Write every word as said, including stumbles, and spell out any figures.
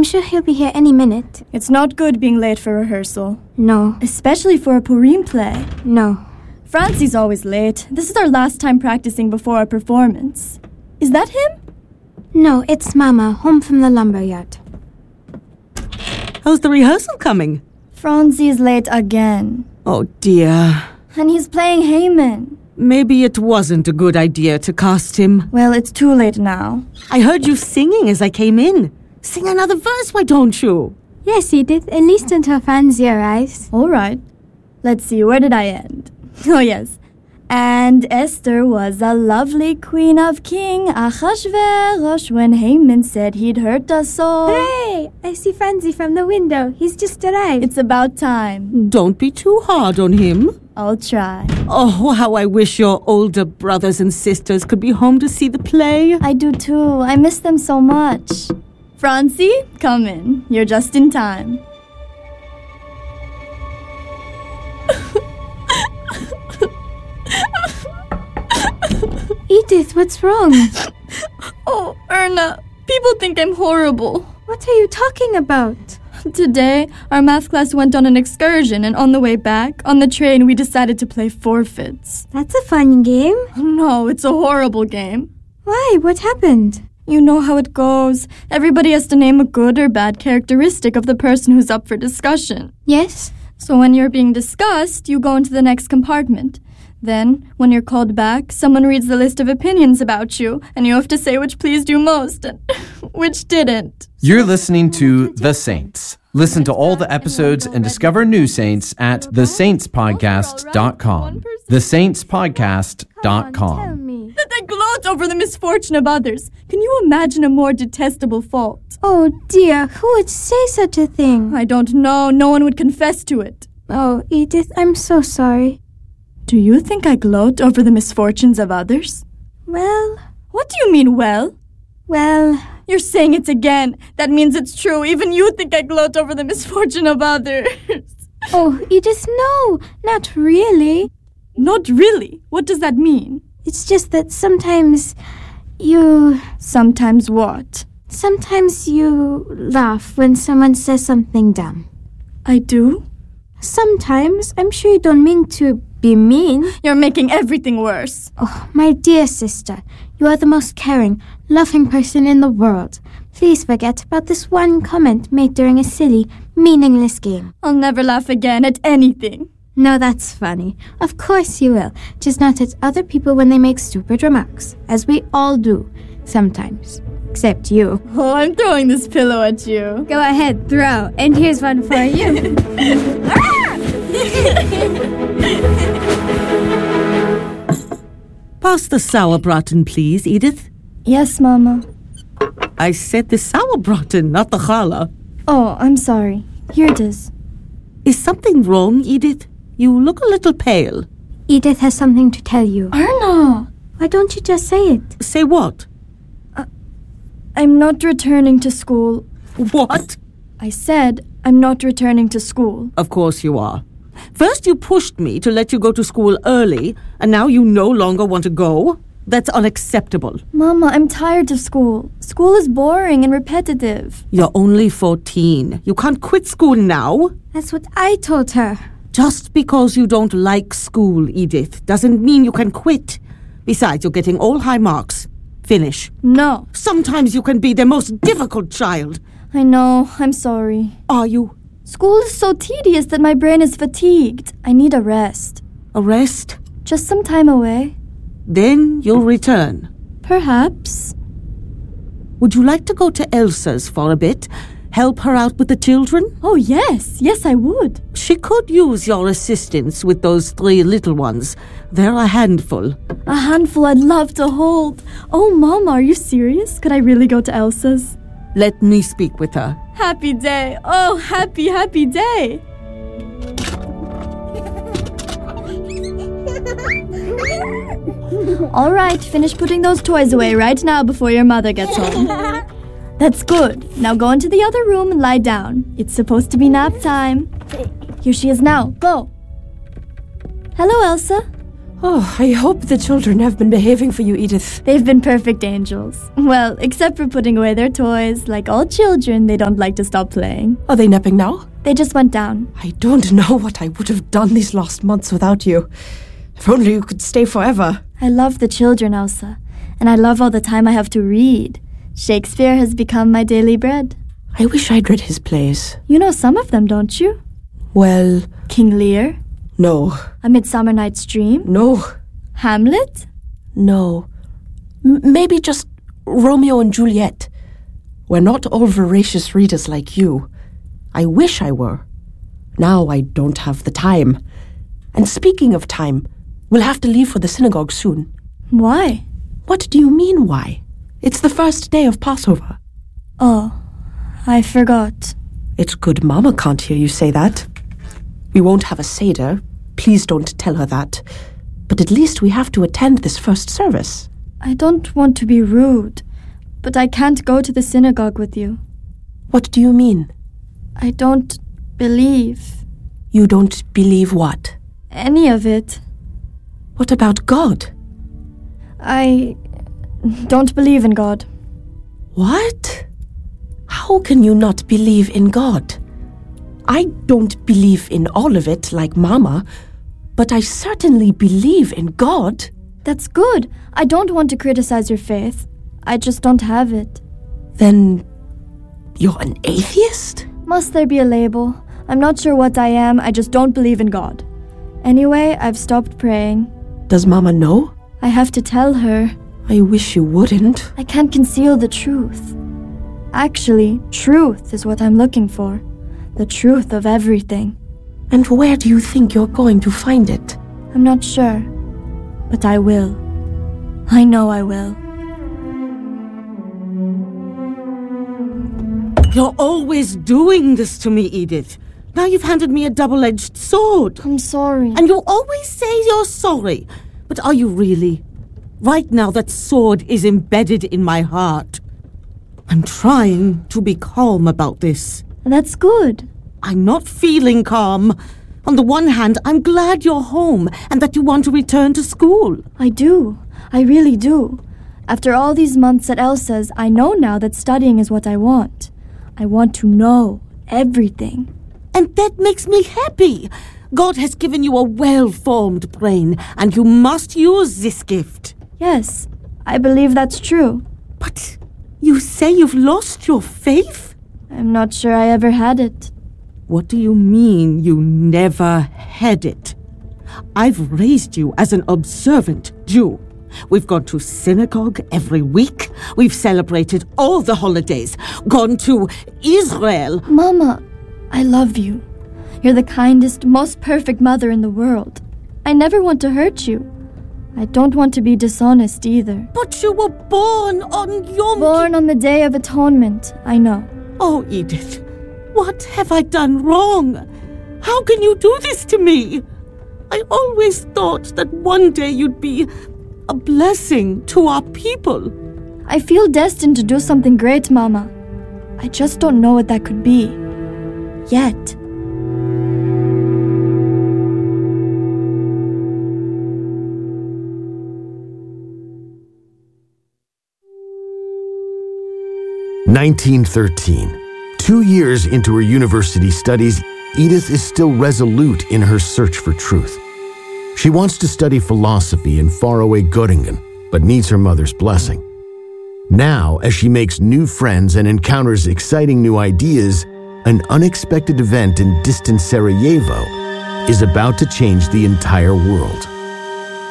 sure he'll be here any minute. It's not good being late for rehearsal. No. Especially for a Purim play. No. Francie's always late. This is our last time practicing before our performance. Is that him? No, it's Mama, home from the lumberyard. How's the rehearsal coming? Francie is late again. Oh, dear. And he's playing Haman. Maybe it wasn't a good idea to cast him. Well, it's too late now. I heard you singing as I came in. Sing another verse, why don't you? Yes, Edith, at least until Francie arrives. All right. Let's see, where did I end? Oh, yes. And Esther was a lovely queen of King Achashverosh when Haman said he'd hurt us all. Hooray! I see Francie from the window. He's just arrived. It's about time. Don't be too hard on him. I'll try. Oh, how I wish your older brothers and sisters could be home to see the play. I do too. I miss them so much. Francie, come in. You're just in time. Edith, what's wrong? Oh, Erna, people think I'm horrible. What are you talking about? Today, our math class went on an excursion, and on the way back, on the train, we decided to play forfeits. That's a fun game. No, it's a horrible game. Why? What happened? You know how it goes. Everybody has to name a good or bad characteristic of the person who's up for discussion. Yes? So when you're being discussed, you go into the next compartment. Then, when you're called back, someone reads the list of opinions about you, and you have to say which pleased you most and which didn't. You're listening to The Saints. Listen to all the episodes and discover new saints at the saints podcast dot com. the saints podcast dot com. Tell me. That I gloat over the misfortune of others. Can you imagine a more detestable fault? Oh, dear. Who would say such a thing? I don't know. No one would confess to it. Oh, Edith, I'm so sorry. Do you think I gloat over the misfortunes of others? Well, What do you mean, well? well... You're saying it again. That means it's true. Even you think I gloat over the misfortune of others. Oh, Edith, no, not really. Not really. What does that mean? It's just that sometimes you... Sometimes what? Sometimes you laugh when someone says something dumb. I do? Sometimes. I'm sure you don't mean to be mean. You're making everything worse. Oh, my dear sister, you are the most caring, loving person in the world. Please forget about this one comment made during a silly, meaningless game. I'll never laugh again at anything. No, that's funny. Of course you will. Just not at other people when they make stupid remarks, as we all do, sometimes. Except you. Oh, I'm throwing this pillow at you. Go ahead, throw. And here's one for you. Pass the sauerbraten, please, Edith. Yes, Mama. I said the sauerbraten, not the challah. Oh, I'm sorry. Here it is. Is something wrong, Edith? You look a little pale. Edith has something to tell you. Erna! Why don't you just say it? Say what? I'm not returning to school. What? I said I'm not returning to school. Of course you are. First you pushed me to let you go to school early, and now you no longer want to go? That's unacceptable. Mama, I'm tired of school. School is boring and repetitive. You're only fourteen. You can't quit school now. That's what I told her. Just because you don't like school, Edith, doesn't mean you can quit. Besides, you're getting all high marks. Finish. No. Sometimes you can be the most difficult child. I know. I'm sorry. Are you? School is so tedious that my brain is fatigued. I need a rest. A rest? Just some time away. Then you'll return. Perhaps. Would you like to go to Elsa's for a bit? Help her out with the children? Oh, yes. Yes, I would. She could use your assistance with those three little ones. They're a handful. A handful I'd love to hold. Oh, Mama, are you serious? Could I really go to Elsa's? Let me speak with her. Happy day. Oh, happy, happy day. All right, finish putting those toys away right now before your mother gets home. That's good. Now go into the other room and lie down. It's supposed to be nap time. Here she is now. Go. Hello, Elsa. Oh, I hope the children have been behaving for you, Edith. They've been perfect angels. Well, except for putting away their toys. Like all children, they don't like to stop playing. Are they napping now? They just went down. I don't know what I would have done these last months without you. If only you could stay forever. I love the children, Elsa. And I love all the time I have to read. Shakespeare has become my daily bread. I wish I'd read his plays. You know some of them, don't you? Well... King Lear? No. A Midsummer Night's Dream? No. Hamlet? No. M- maybe just Romeo and Juliet. We're not all voracious readers like you. I wish I were. Now I don't have the time. And speaking of time, we'll have to leave for the synagogue soon. Why? What do you mean, why? It's the first day of Passover. Oh, I forgot. It's good Mama can't hear you say that. We won't have a Seder. Please don't tell her that. But at least we have to attend this first service. I don't want to be rude, but I can't go to the synagogue with you. What do you mean? I don't believe. You don't believe what? Any of it. What about God? I don't believe in God. What? How can you not believe in God? I don't believe in all of it like Mama, but I certainly believe in God. That's good. I don't want to criticize your faith. I just don't have it. Then you're an atheist? Must there be a label? I'm not sure what I am. I just don't believe in God. Anyway, I've stopped praying. Does Mama know? I have to tell her. I wish you wouldn't. I can't conceal the truth. Actually, truth is what I'm looking for. The truth of everything. And where do you think you're going to find it? I'm not sure, but I will. I know I will. You're always doing this to me, Edith. Now you've handed me a double-edged sword. I'm sorry. And you always say you're sorry. But are you really? Right now, that sword is embedded in my heart. I'm trying to be calm about this. That's good. I'm not feeling calm. On the one hand, I'm glad you're home and that you want to return to school. I do. I really do. After all these months at Elsa's, I know now that studying is what I want. I want to know everything. And that makes me happy. God has given you a well-formed brain, and you must use this gift. Yes, I believe that's true. But you say you've lost your faith? I'm not sure I ever had it. What do you mean you never had it? I've raised you as an observant Jew. We've gone to synagogue every week. We've celebrated all the holidays. Gone to Israel. Mama, I love you. You're the kindest, most perfect mother in the world. I never want to hurt you. I don't want to be dishonest either. But you were born on Yom Born on the Day of Atonement, I know. Oh, Edith, what have I done wrong? How can you do this to me? I always thought that one day you'd be a blessing to our people. I feel destined to do something great, Mama. I just don't know what that could be. Yet. nineteen thirteen. Two years into her university studies, Edith is still resolute in her search for truth. She wants to study philosophy in faraway Göttingen, but needs her mother's blessing. Now, as she makes new friends and encounters exciting new ideas, an unexpected event in distant Sarajevo is about to change the entire world.